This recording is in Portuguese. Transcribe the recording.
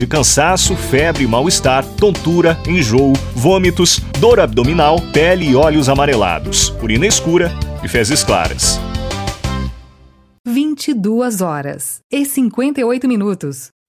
de cansaço, febre, mal-estar, tontura, enjoo, vômitos, dor abdominal, pele e olhos amarelados, urina escura e fezes claras. 22h e 58 minutos.